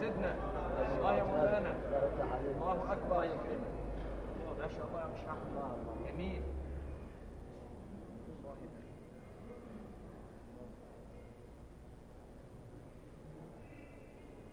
زدنا. الله يا مولانا. الله أكبر. ما شاء الله يا مش جميل.